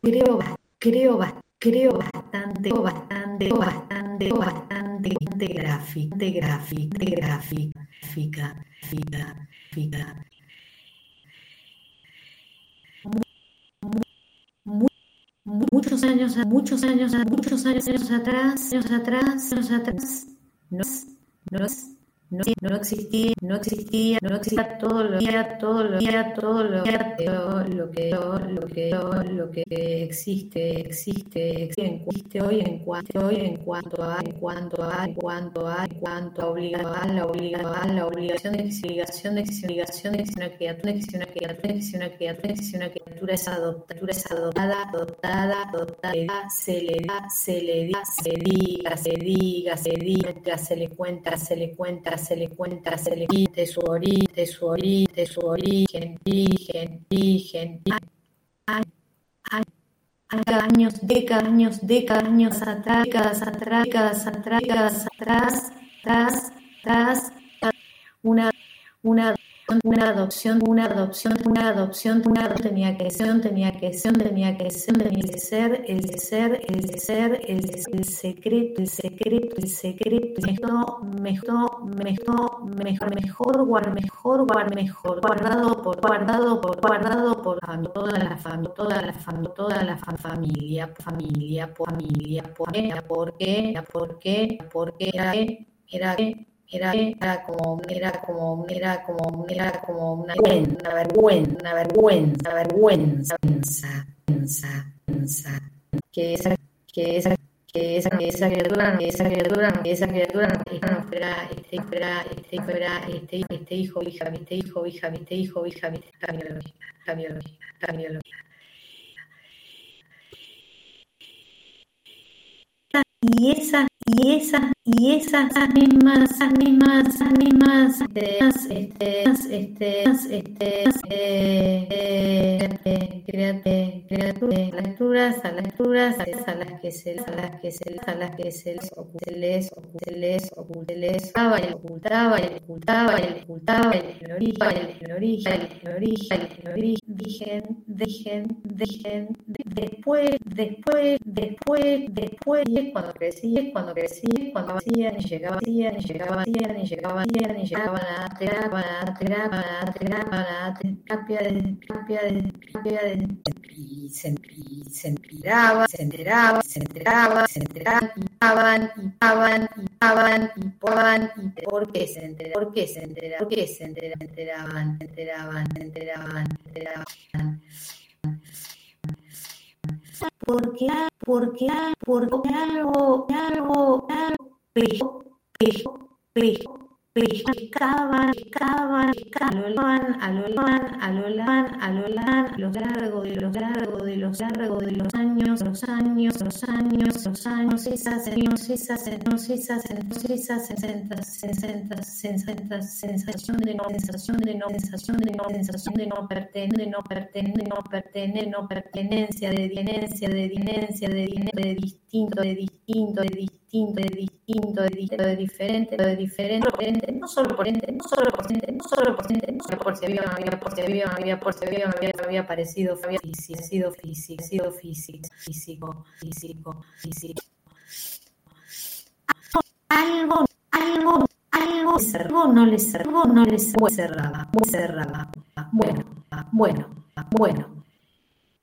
bastante gráfica. Muchos años atrás, no, no, no existía todo lo que existe hoy en cuanto a la obligación de una criatura es adoptada, se le cuenta, de su origen, décadas atrás, una adopción tenía que ser el secreto, mejor guardado por toda la familia, porque era como una vergüenza que esa criatura no fuera este hijo, hija biológica. Y esas mismas criaturas a las que se les ocultaba el origen. Después, cuando crecían y llegaban a terapia se enteraban y por qué se enteraban. Porque algo pescaban a lo largo de los años, esa sensación de no pertenencia, de diferente, no solo por si había aparecido físico. Algo no les cerraba. Bueno.